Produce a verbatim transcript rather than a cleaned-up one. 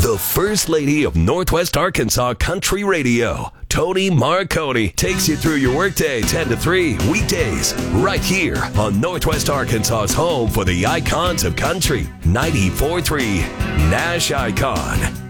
The First Lady of Northwest Arkansas Country Radio, Tony Marconi, takes you through your workday ten to three, weekdays, right here on Northwest Arkansas's home for the icons of country, ninety-four point three Nash Icon.